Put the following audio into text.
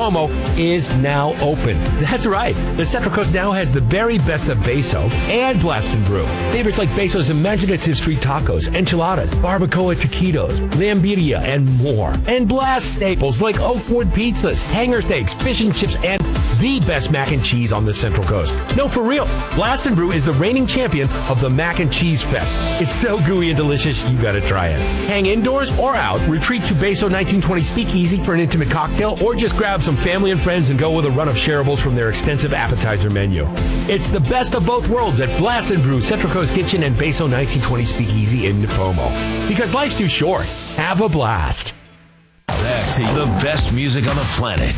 Pomo is now open. That's right. The Central Coast now has the very best of Beso and Blast and Brew. Favorites like Beso's imaginative street tacos, enchiladas, barbacoa taquitos, lambiria, and more. And Blast staples like Oakwood pizzas, hanger steaks, fish and chips, and the best mac and cheese on the Central Coast. No, for real. Blast and Brew is the reigning champion of the Mac and Cheese Fest. It's so gooey and delicious, you gotta try it. Hang indoors or out, retreat to Beso 1920 Speakeasy for an intimate cocktail, or just grab some family and friends and go with a run of shareables from their extensive appetizer menu. It's the best of both worlds at Blast and Brew, Central Coast Kitchen, and Beso 1920 Speakeasy in Pomo. Because life's too short. Have a blast. Back to the best music on the planet.